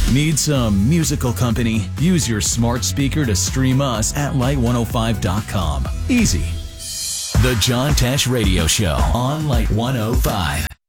Need some musical company? Use your smart speaker to stream us at Light105.com. Easy. The John Tesh Radio Show on Light 105.